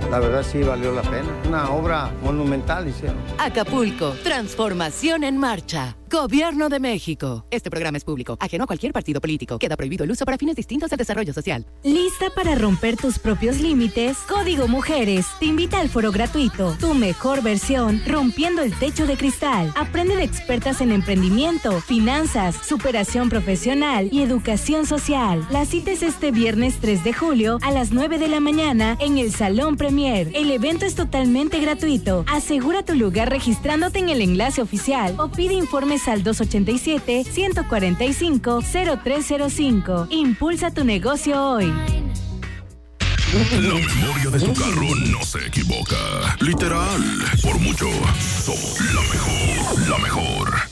la verdad sí valió la pena. Una obra monumental hicieron. Acapulco, transformación en marcha. Gobierno de México. Este programa es público, ajeno a cualquier partido político. Queda prohibido el uso para fines distintos al desarrollo social. ¿Lista para romper tus propios límites? Código Mujeres te invita al foro gratuito Tu Mejor Versión, Rompiendo el Techo de Cristal. Aprende de expertas en emprendimiento, finanzas, superación profesional y educación social. La cita es este viernes 3 de julio a las 9 de la mañana en el Salón Premier. El evento es totalmente gratuito. Asegura tu lugar registrándote en el enlace oficial o pide informes al 287-145-0305. Impulsa tu negocio hoy. La memoria de tu carro no se equivoca. Literal, por mucho, somos la mejor, la mejor.